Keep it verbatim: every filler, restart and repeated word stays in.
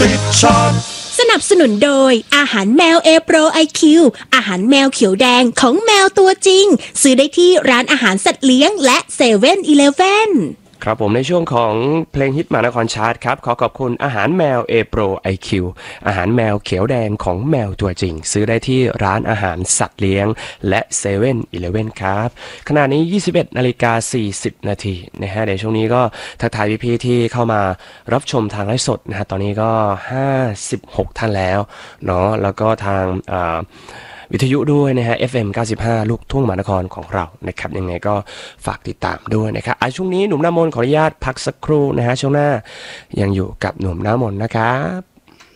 ติดช็อตสนับสนุนโดยอาหารแมวเอโปรไอคิวอาหารแมวเขียวแดงของแมวตัวจริงซื้อได้ที่ร้านอาหารสัตว์เลี้ยงและเซเว่นอีเลฟเว่นครับผมในช่วงของเพลงฮิตมานครชาร์ตครับขอขอบคุณอาหารแมวเอโปรไอคิวอาหารแมวเขียวแดงของแมวตัวจริงซื้อได้ที่ร้านอาหารสัตว์เลี้ยงและเซเว่นอีเลฟเว่นครับขณะนี้ยี่สิบเอ็ดนาฬิกาสี่สิบนาทีนะฮะเดี๋ยวช่วงนี้ก็ทักทายพี่ๆที่เข้ามารับชมทางไลฟ์สดนะฮะตอนนี้ก็ห้าสิบหกท่านแล้วเนาะแล้วก็ทางอ่าวิทยุด้วยนะฮะ เอฟ เอ็ม เก้าสิบห้า ลูกทุ่งมหานครของเรานะครับยังไงก็ฝากติดตามด้วยนะครับอ่ะช่วงนี้หนุ่มหน้ามนต์ขออนุญาตพักสักครู่นะฮะช่วงหน้ายังอยู่กับหนุ่มหน้ามนต์นะครับ